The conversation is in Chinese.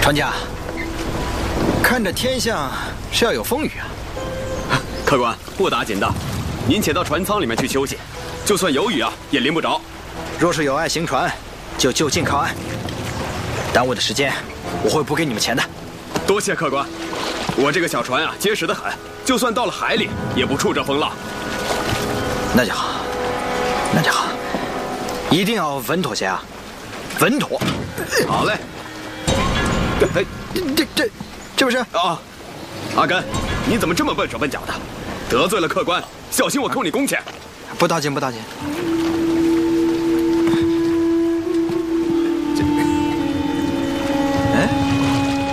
船家，看着天象是要有风雨啊。 客官，不打紧的，您且到船舱里面去休息，就算有雨啊，也淋不着。 若是有碍行船，就就近靠岸。耽误的时间，我会补给你们钱的。 多谢客官，我这个小船啊，结实的很，就算到了海里，也不触这风浪。 那就好，那就好，一定要稳妥些啊，稳妥。 好嘞。哎， 这不是啊，阿甘，你怎么这么笨手笨脚的？得罪了客官，小心我扣你工钱。 不打紧，不打紧。